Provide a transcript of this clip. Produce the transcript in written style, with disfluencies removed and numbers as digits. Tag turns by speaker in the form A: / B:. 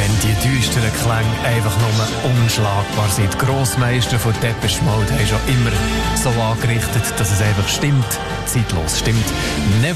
A: wenn die düsteren Klänge einfach nur unschlagbar sind. Die Grossmeister von Depeche Mode haben schon immer so angerichtet, dass es einfach stimmt. Zeitlos stimmt. Never